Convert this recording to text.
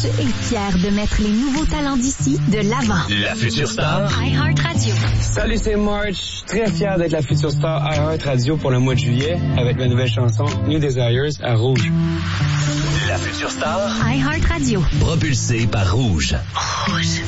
Rouge est fier de mettre les nouveaux talents d'ici de l'avant. La future star. iHeart Radio. Salut, c'est March. Très fier d'être la future star iHeart Radio pour le mois de juillet avec ma nouvelle chanson New Desires à Rouge. La future star. iHeart Radio. Propulsée par Rouge. Rouge.